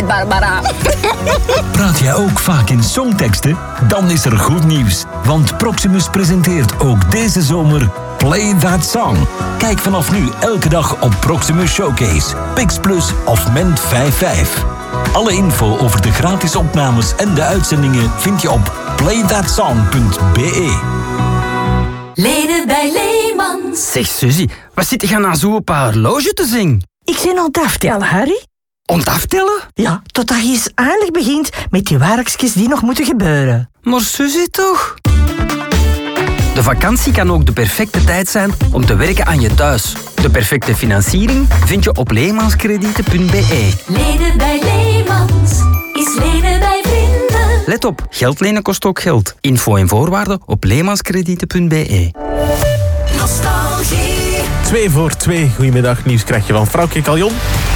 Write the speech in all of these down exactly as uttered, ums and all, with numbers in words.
tijd, Barbara. Praat jij ook vaak in songteksten? Dan is er goed nieuws. Want Proximus presenteert ook deze zomer Play That Song. Kijk vanaf nu elke dag op Proximus Showcase, Pix Plus of Ment vijfenvijftig. Alle info over de gratis opnames en de uitzendingen vind je op play that song punt b e. Leden bij Leemans. Zeg Suzy, wat zit je nou zo op haar horloge te zingen? Ik ben aan het aftellen, Harry. Om het aftellen? Ja, totdat je eens eindelijk begint met die werkjes die nog moeten gebeuren. Maar Suzy toch? De vakantie kan ook de perfecte tijd zijn om te werken aan je thuis. De perfecte financiering vind je op leemanskredieten punt b e. Leden bij Leemans is leden bij vrienden. Let op, geld lenen kost ook geld. Info en voorwaarden op leemanskredieten punt b e. Nostalgie. Twee voor twee. Goedemiddag, nieuws krijg je van Vrouwtje Caljon.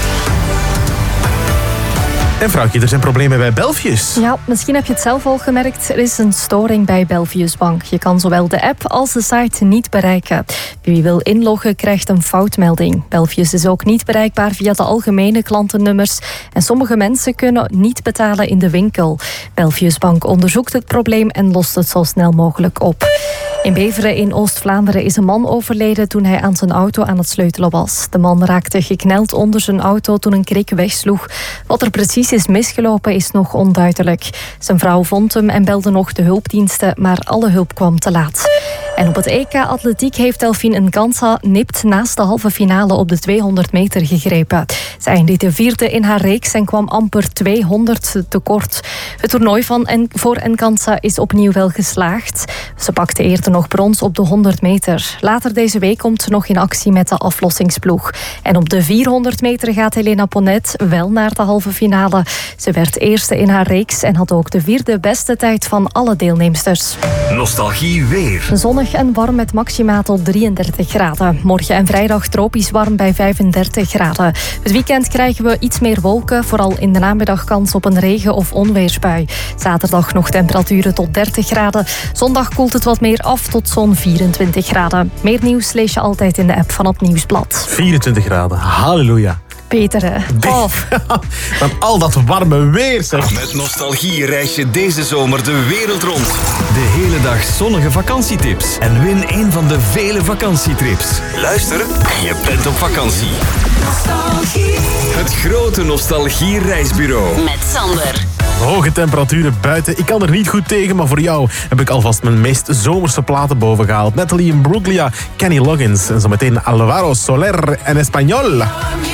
En Vrouwtje, er zijn problemen bij Belfius. Ja, misschien heb je het zelf al gemerkt. Er is een storing bij Belfius Bank. Je kan zowel de app als de site niet bereiken. Wie wil inloggen krijgt een foutmelding. Belfius is ook niet bereikbaar via de algemene klantennummers. En sommige mensen kunnen niet betalen in de winkel. Belfius Bank onderzoekt het probleem en lost het zo snel mogelijk op. In Beveren in Oost-Vlaanderen is een man overleden toen hij aan zijn auto aan het sleutelen was. De man raakte gekneld onder zijn auto toen een krik wegsloeg. Wat er precies is misgelopen is nog onduidelijk. Zijn vrouw vond hem en belde nog de hulpdiensten, maar alle hulp kwam te laat. En op het E K Atletiek heeft Delphine Ngansa nipt naast de halve finale op de tweehonderd meter gegrepen. Zij eindigde vierde in haar reeks en kwam amper tweehonderd tekort. Het toernooi van en voor Ngansa is opnieuw wel geslaagd. Ze pakte eerder nog brons op de honderd meter. Later deze week komt ze nog in actie met de aflossingsploeg. En op de vierhonderd meter gaat Helena Ponnet wel naar de halve finale. Ze werd eerste in haar reeks en had ook de vierde beste tijd van alle deelnemsters. Nostalgie weer. Zonnig en warm met maxima tot drieëndertig graden. Morgen en vrijdag tropisch warm bij vijfendertig graden. Het weekend krijgen we iets meer wolken, vooral in de namiddag kans op een regen- of onweersbui. Zaterdag nog temperaturen tot dertig graden. Zondag koelt het wat meer af tot zo'n vierentwintig graden. Meer nieuws lees je altijd in de app van het Nieuwsblad. vierentwintig graden, halleluja. Beter, hè? Oh. Van al dat warme weer, zeg. Met Nostalgie reis je deze zomer de wereld rond. De hele dag zonnige vakantietips. En win een van de vele vakantietrips. Luister en je bent op vakantie. Nostalgie. Het grote Nostalgie reisbureau. Met Sander. Hoge temperaturen buiten. Ik kan er niet goed tegen, maar voor jou heb ik alvast mijn meest zomerse platen boven gehaald. Natalie Imbruglia, Kenny Loggins en zometeen Alvaro Soler en Español.